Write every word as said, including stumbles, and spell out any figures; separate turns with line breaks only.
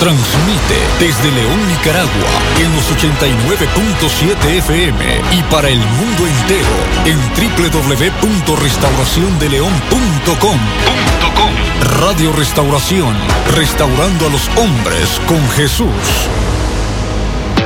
Transmite desde León, Nicaragua, en los ochenta y nueve punto siete F M y para el mundo entero en doble u doble u doble u punto restauración de león punto com. Radio Restauración, restaurando a los hombres con Jesús.